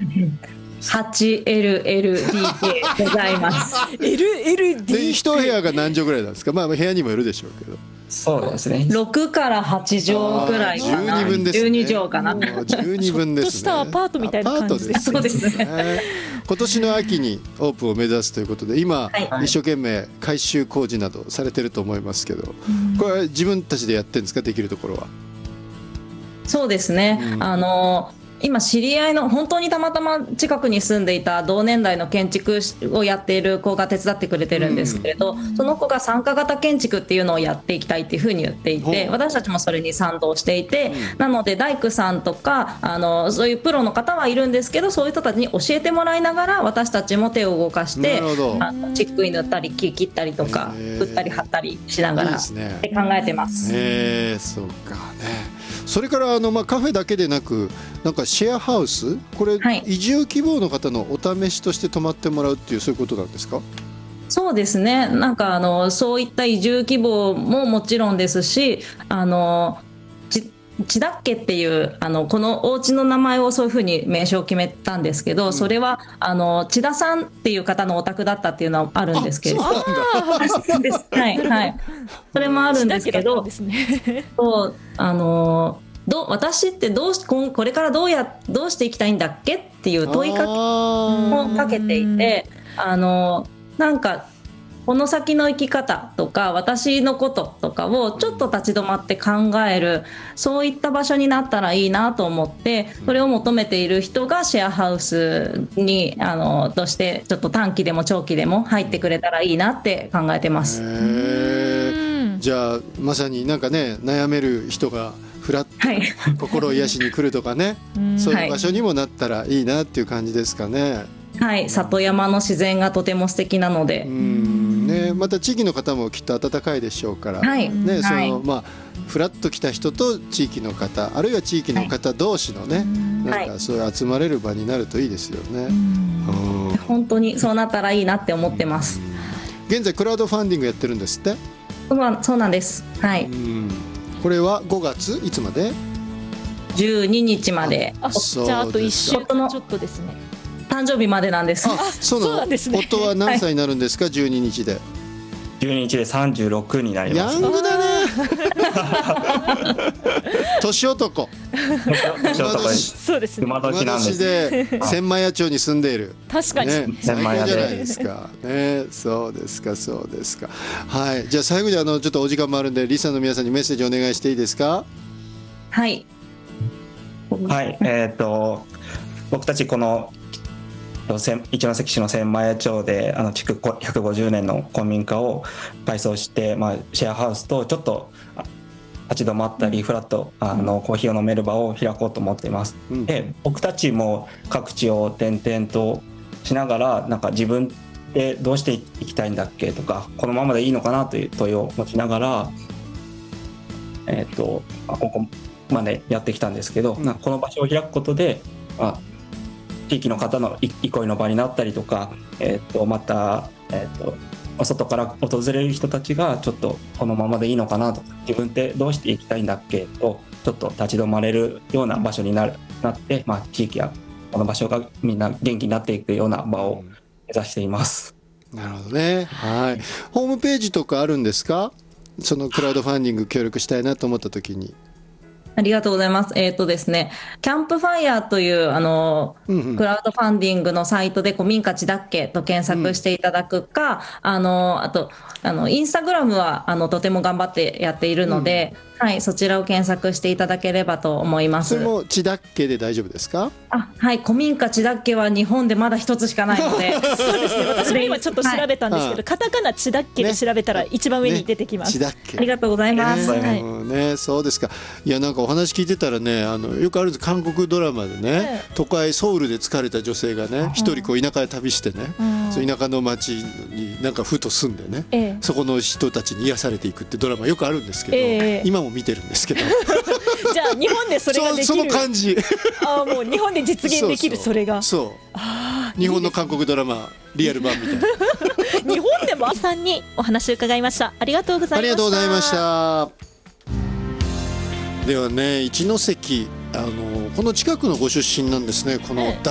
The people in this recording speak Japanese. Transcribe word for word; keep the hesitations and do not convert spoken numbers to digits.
はちエルエルディーケー ございます。 エルエルディーケーで一部屋が何畳ぐらいなんですか？まあ部屋にもよるでしょうけど。 そうですね。 ろくからはち畳ぐらいかな。 じゅうにぶんですね。 じゅうに畳かな。 じゅうにぶんですね。 ちょっとしたアパートみたいな感じです。 そうですね。 今年の秋にオープンを目指すということで、今、 はい、 一生懸命改修工事などされてると思いますけど、これは自分たちでやってるんですか？できるところは。 そうですね、うん、あの今知り合いの本当にたまたま近くに住んでいた同年代の建築をやっている子が手伝ってくれてるんですけれど、うん、その子が参加型建築っていうのをやっていきたいっていうふうに言っていて、私たちもそれに賛同していて、うん、なので大工さんとかあのそういうプロの方はいるんですけど、そういう人たちに教えてもらいながら私たちも手を動かしてあのチックイ塗ったり木切ったりとか振ったり貼ったりしながらって考えてます。 へー、そうかね。それからあの、まあ、カフェだけでなくなんかシェアハウス、これ、はい、移住希望の方のお試しとして泊まってもらうっていう、そういうことなんですか？ そうですね、なんかあのそういった移住希望ももちろんですし、あの千田家っていうあのこのお家の名前をそういうふうに名称を決めたんですけど、うん、それはあの千田さんっていう方のお宅だったっていうのはあるんですけれど、はいはい、それもあるんですけど、そうあのど私ってどうしこれからどうやどうしていきたいんだっけっていう問いかけをかけていて、あのなんかこの先の生き方とか私のこととかをちょっと立ち止まって考える、そういった場所になったらいいなと思って、それを求めている人がシェアハウスにあのとしてちょっと短期でも長期でも入ってくれたらいいなって考えてます。 へー、じゃあまさになんかね、悩める人がふらっと心を癒しに来るとかね、はい、そういう場所にもなったらいいなっていう感じですかね。 はい、里山の自然がとても素敵なので、 うんね、また地域の方もきっと温かいでしょうから、はいね、その、はい、まあフラッと来た人と地域の方、あるいは地域の方同士のね、はい、なんかそういう集まれる場になるといいですよね。 うん、本当にそうなったらいいなって思ってます。 現在クラウドファンディングやってるんですって？ そうなんです、はい、 うんこれはごがついつまで？ じゅうににちまで。 あ、じゃああといっしゅうかんちょっとですね。 誕生日までなんです。 あ、そうなんですね。夫は何歳になるんですか？はい、じゅうににちで。 じゅうににちでさんじゅうろくになります。 ヤングだね。年男。 年男です。 そうですね。 今年なんです。 で千万谷町に住んでいる。 確かに。 ね、最高じゃないですか。ね、そうですか、そうですか。はい、じゃあ最後にあのちょっとお時間もあるんで、リスナーの皆さんにメッセージお願いしていいですか？ はい。 はい、えっと僕たちこの一関市の千万谷町であの築ひゃくごじゅうねんの古民家を改装して、まあ、シェアハウスとちょっと立ち止まったり、うん、フラッとあのコーヒーを飲める場を開こうと思っています。うん、で僕たちも各地を転々としながら、なんか自分でどうしていきたいんだっけとか、このままでいいのかなという問いを持ちながら、えー、とここまでやってきたんですけど、うん、なんかこの場所を開くことであ地域の方の憩いの場になったりとか、えー、とまた、えー、と外から訪れる人たちがちょっとこのままでいいのかなとか、自分ってどうしていきたいんだっけとちょっと立ち止まれるような場所になるなって、まあ、地域やこの場所がみんな元気になっていくような場を目指しています。 なるほどね。はい。ホームページとかあるんですか？そのクラウドファンディング協力したいなと思った時に。 ありがとうございます。えっとですね、キャンプファイヤーというあの、うんうん、クラウドファンディングのサイトで古民家千田家と検索していただくか、うん、あのあとあのインスタグラムはあのとても頑張ってやっているので、うん、はい、そちらを検索していただければと思います。 それも千田家で大丈夫ですか？ あ、はい、古民家千田家は日本でまだ一つしかないのでそうですね、私も今ちょっと調べたんですけど、はい、カタカナ千田家で調べたら一番上に出てきます、 ねね、千田家。 ありがとうございます、 えーはいね、そうですか。いや、なんかお話聞いてたらね、あのよくあるんです、韓国ドラマでね、都会ソウルで疲れた女性がね一人こう田舎へ旅してね、そう田舎の町になんかふと住んでね、ええ、そこの人たちに癒されていくってドラマよくあるんですけど、え、今も見てるんですけどじゃあ日本でそれができるそ, その感じあ、もう日本で実現できる。それがそうあ日本の韓国ドラマリアル版みたいな日本でもさんにお話を伺いました。ありがとうございました。 ありがとうございました。ではね、一関あのこの近くのご出身なんですね、この